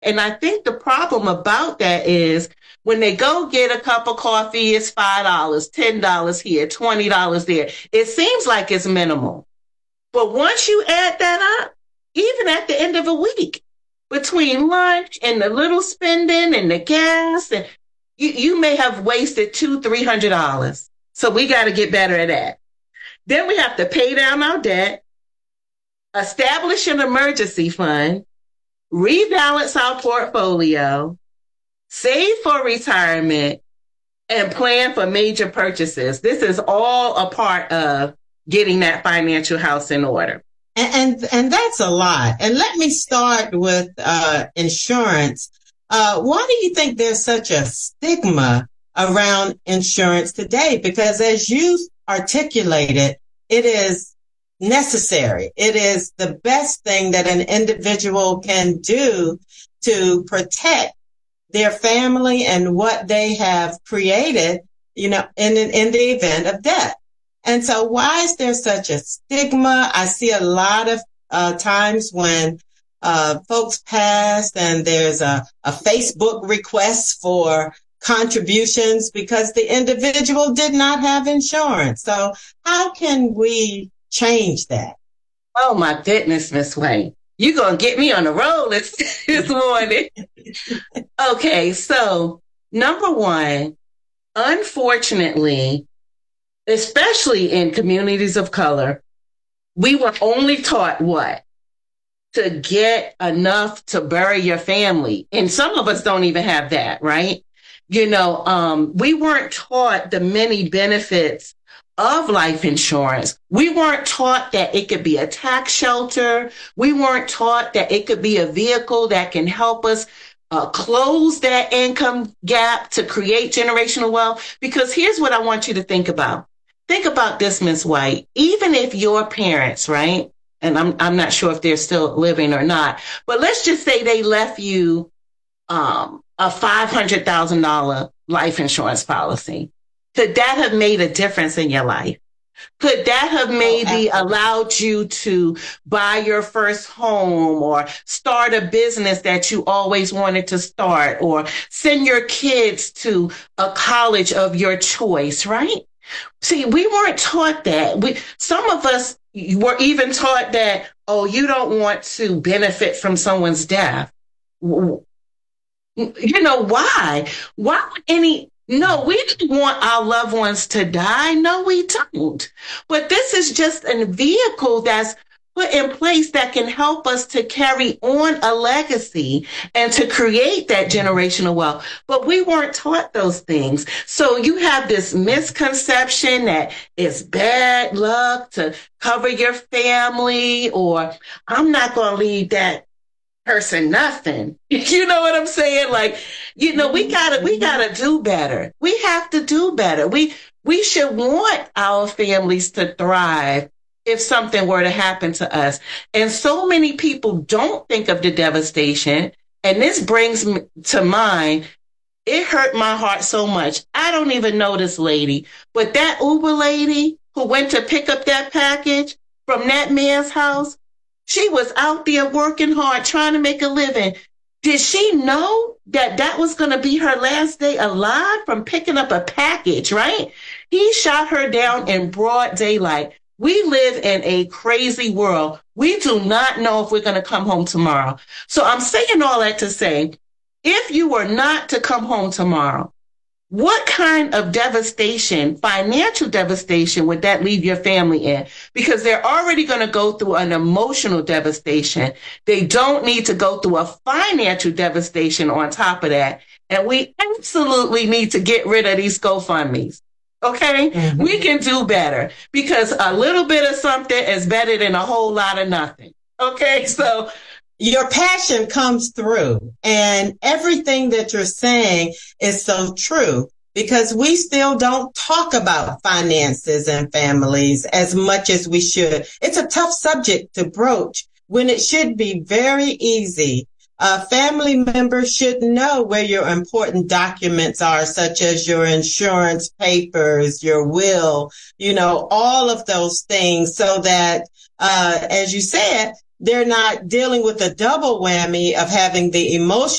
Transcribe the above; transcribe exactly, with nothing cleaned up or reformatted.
And I think the problem about that is when they go get a cup of coffee, it's five dollars, ten dollars here, twenty dollars there. It seems like it's minimal. But once you add that up, even at the end of a week, between lunch and the little spending and the gas, and you, you may have wasted two, three hundred dollars. So we got to get better at that. Then we have to pay down our debt, establish an emergency fund, rebalance our portfolio, save for retirement, and plan for major purchases. This is all a part of getting that financial house in order. And, and, and that's a lot. And let me start with uh, insurance. Uh, why do you think there's such a stigma around insurance today? Because as you articulated, it is necessary. It is the best thing that an individual can do to protect their family and what they have created, you know, in, in the event of death. And so why is there such a stigma? I see a lot of uh, times when uh, folks pass and there's a, a Facebook request for contributions because the individual did not have insurance. So how can we change that? Oh, my goodness, Miss Wayne. You're going to get me on the road this, this morning. Okay, so number one, unfortunately, especially in communities of color, we were only taught what? To get enough to bury your family. And some of us don't even have that, right? You know, um, we weren't taught the many benefits of life insurance. We weren't taught that it could be a tax shelter. We weren't taught that it could be a vehicle that can help us uh, close that income gap to create generational wealth. Because here's what I want you to think about. Think about this, Miz White. Even if your parents, right, and I'm I'm not sure if they're still living or not, but let's just say they left you um, a five hundred thousand dollars life insurance policy. Could that have made a difference in your life? Could that have maybe oh, allowed you to buy your first home or start a business that you always wanted to start or send your kids to a college of your choice, right? See, we weren't taught that. We, some of us were even taught that, oh, you don't want to benefit from someone's death. You know, why? Why would any, no, we don't want our loved ones to die. No, we don't. But this is just a vehicle that's put in place that can help us to carry on a legacy and to create that generational wealth. But we weren't taught those things. So you have this misconception that it's bad luck to cover your family, or I'm not going to leave that person nothing. You know what I'm saying? Like, you know, we gotta, we gotta do better. We have to do better. We, we should want our families to thrive if something were to happen to us. And so many people don't think of the devastation. And this brings me to mind, it hurt my heart so much. I don't even know this lady, but that Uber lady who went to pick up that package from that man's house, she was out there working hard, trying to make a living. Did she know that that was going to be her last day alive from picking up a package, right? He shot her down in broad daylight. We live in a crazy world. We do not know if we're going to come home tomorrow. So I'm saying all that to say, if you were not to come home tomorrow, what kind of devastation, financial devastation, would that leave your family in? Because they're already going to go through an emotional devastation. They don't need to go through a financial devastation on top of that. And we absolutely need to get rid of these GoFundMes. Okay, mm-hmm. We can do better because a little bit of something is better than a whole lot of nothing. Okay, so your passion comes through, and everything that you're saying is so true because we still don't talk about finances and families as much as we should. It's a tough subject to broach when it should be very easy. Uh, family members should know where your important documents are, such as your insurance papers, your will, you know, all of those things so that, uh, as you said, they're not dealing with the double whammy of having the emotional